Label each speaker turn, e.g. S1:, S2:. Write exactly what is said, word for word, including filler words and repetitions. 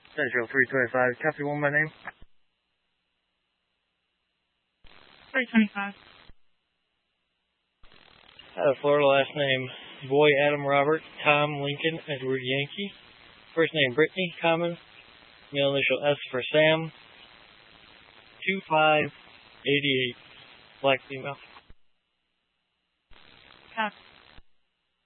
S1: Central three twenty-five, copy one, my name.
S2: three twenty-five.
S1: Uh, Florida last name, Boy Adam Robert, Tom Lincoln Edward Yankee. First name Brittany, common. Middle initial S for Sam. two five eight eight, black female.
S2: Copy.